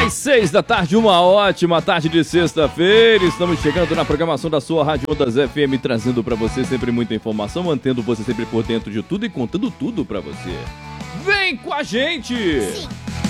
às 6 da tarde, uma ótima tarde de sexta-feira. Estamos chegando na programação da sua Rádio Ondas FM, trazendo pra você sempre muita informação, mantendo você sempre por dentro de tudo e contando tudo pra você. Vem com a gente! Sim.